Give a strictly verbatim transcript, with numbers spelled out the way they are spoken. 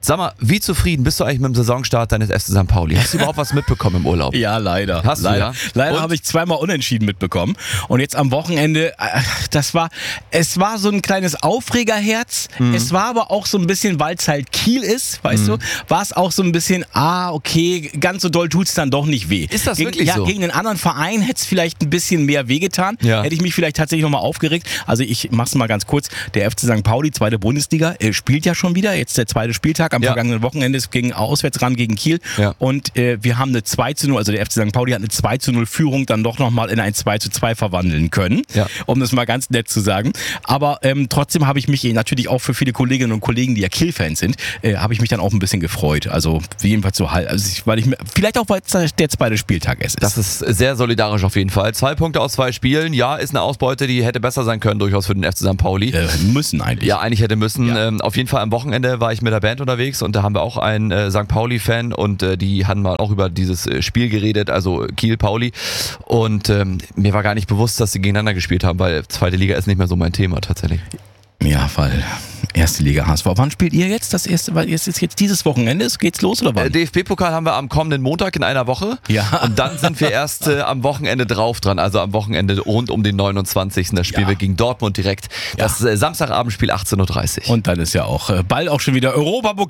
Sag mal, wie zufrieden bist du eigentlich mit dem Saisonstart deines F C Sankt Pauli? Hast du überhaupt was mitbekommen im Urlaub? Ja, leider. Hast du, leider. ja? Leider habe ich zweimal unentschieden mitbekommen. Und jetzt am Wochenende, das war, es war so ein kleines Aufregerherz. Mhm. Es war aber auch so ein bisschen, weil es halt Kiel ist, weißt mhm. du, war es auch so ein bisschen, ah, okay, ganz so doll tut es dann doch nicht weh. Ist das gegen, wirklich ja, so? Gegen einen anderen Verein hätte es vielleicht ein bisschen mehr wehgetan. Ja. Hätte ich mich vielleicht tatsächlich nochmal aufgeregt. Also ich mach's mal ganz kurz. Der F C Sankt Pauli, zweite Bundesliga, äh, spielt ja schon wieder. Jetzt der zweite Spieltag am ja. vergangenen Wochenende. Es ging auswärts ran gegen Kiel ja. und äh, wir haben eine zwei zu null, also der F C Sankt Pauli hat eine zwei zu null Führung dann doch nochmal in ein zwei zu zwei verwandeln können, ja. um das mal ganz nett zu sagen. Aber ähm, trotzdem habe ich mich natürlich auch für viele Kolleginnen und Kollegen, die ja Kiel-Fans sind, äh, habe ich mich dann auch ein bisschen gefreut. Also jedenfalls so halt, also ich, weil ich vielleicht auch, weil es der zweite Spieltag ist. Das ist sehr solidarisch auf jeden Fall. Zwei Punkte aus zwei Spielen, ja, ist eine Ausbeute, die hätte besser sein können durchaus für den F C Sankt Pauli. Äh, müssen eigentlich. Ja, eigentlich hätte müssen. Ja. Ähm, auf jeden Fall am Wochenende war ich mit der Band unterwegs und da haben wir auch einen äh, Sankt Pauli-Fan und äh, die haben mal auch über dieses äh, Spiel geredet, also Kiel-Pauli. Und ähm, mir war gar nicht bewusst, dass sie gegeneinander gespielt haben, weil zweite Liga ist nicht mehr so mein Thema tatsächlich. Ja, weil erste Liga H S V. Wann spielt ihr jetzt? Das erste, weil jetzt ist jetzt dieses Wochenende, geht's los oder wann? Äh, D F B-Pokal haben wir am kommenden Montag in einer Woche. Ja. Und dann sind wir erst äh, am Wochenende drauf dran, also am Wochenende rund um den neunundzwanzigsten Da spielen ja. wir gegen Dortmund direkt. Das ja. äh, Samstagabendspiel achtzehn Uhr dreißig Und dann ist ja auch äh, bald auch schon wieder Europapokal.